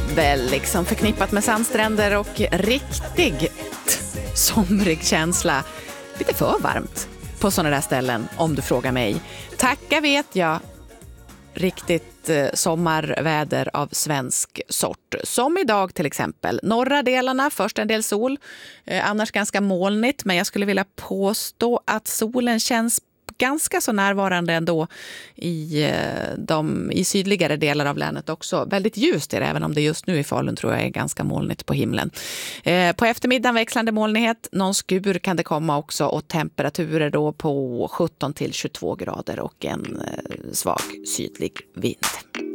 väl liksom förknippat med sandstränder och riktigt somrig känsla. Lite för varmt på sådana där ställen, om du frågar mig. Tacka vet jag. Riktigt sommarväder av svensk sort. Som idag till exempel. Norra delarna, först en del sol. Annars ganska molnigt, men jag skulle vilja påstå att solen känns ganska så närvarande ändå i sydligare delar av länet också. Väldigt ljust är det, även om det just nu i Falun tror jag är ganska molnigt på himlen. På eftermiddagen växlande molnighet, någon skur kan det komma också och temperaturer då på 17 till 22 grader och en svag sydlig vind.